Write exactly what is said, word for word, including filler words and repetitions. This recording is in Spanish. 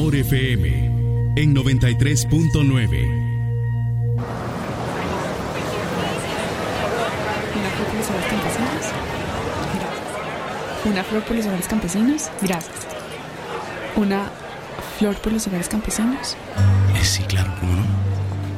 Amor F M en noventa y tres punto nueve. Una flor por los hogares campesinos. Gracias. Una flor por los hogares campesinos. Gracias. Una flor por los hogares campesinos. Eh, sí, claro, ¿cómo no?